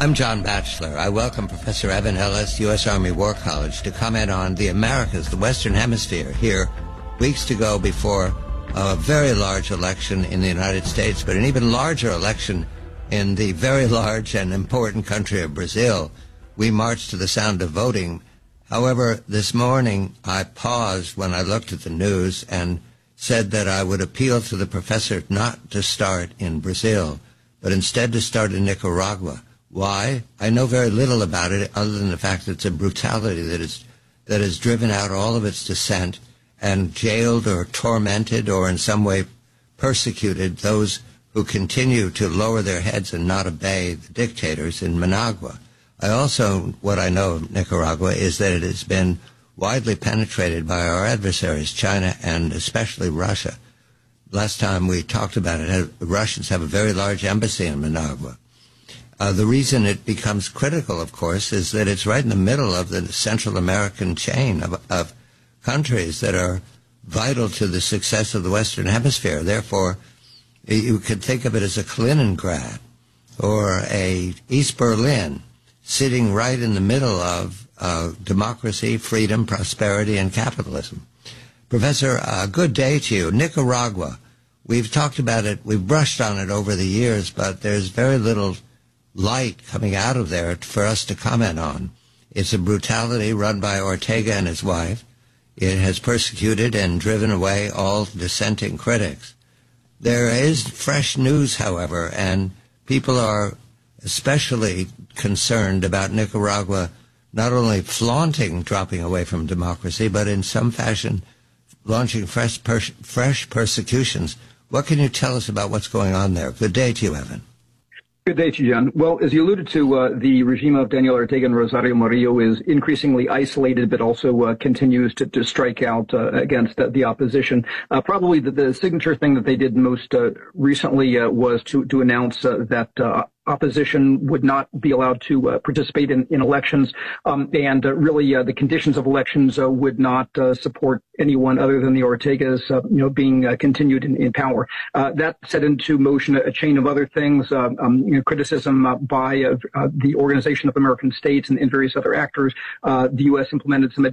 I'm John Batchelor. I welcome Professor Evan Ellis, U.S. Army War College, to comment on the Americas, the Western Hemisphere, here weeks to go before a very large election in the United States, but an even larger election in the very large and important country of Brazil. We march to the sound of voting. However, this morning I paused when I looked at the news and said that I would appeal to the professor not to start in Brazil, but instead to start in Nicaragua. Why? I know very little about it other than the fact that it's a brutality that has driven out all of its dissent and jailed or tormented or in some way persecuted those who continue to lower their heads and not obey the dictators in Managua. What I know of Nicaragua is that it has been widely penetrated by our adversaries, China and especially Russia. Last time we talked about it, the Russians have a very large embassy in Managua. The reason it becomes critical, of course, is that it's right in the middle of the Central American chain of countries that are vital to the success of the Western Hemisphere. Therefore, you could think of it as a Kaliningrad or a East Berlin sitting right in the middle of democracy, freedom, prosperity, and capitalism. Professor, good day to you. Nicaragua, we've talked about it, we've brushed on it over the years, but there's very little light coming out of there for us to comment on. It's a brutality run by Ortega and his wife. It has persecuted and driven away all dissenting critics. There is fresh news, however, and people are especially concerned about Nicaragua not only flaunting dropping away from democracy, but in some fashion launching fresh persecutions. What can you tell us about what's going on there? Good day to you, Evan. Good day to you, John. Well, as you alluded to, the regime of Daniel Ortega and Rosario Murillo is increasingly isolated, but also continues to strike out against the opposition. Probably the signature thing that they did most recently was to announce that opposition would not be allowed to participate in elections, and really the conditions of elections would not support anyone other than the Ortegas, being continued in power. That set into motion a chain of other things, criticism by the Organization of American States and various other actors. The U.S. implemented some